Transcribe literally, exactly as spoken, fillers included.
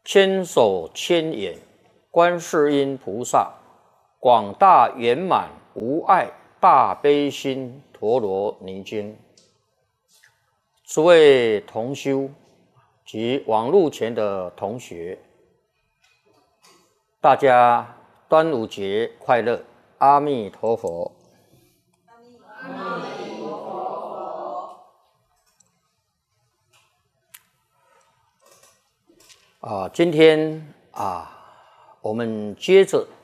千手千眼，观世音菩萨，广大圆满无碍大悲心陀罗尼经。诸位同修及网络前的同学，大家端午节快乐！阿弥陀佛。 阿弥陀佛。 啊，今天啊，我们接着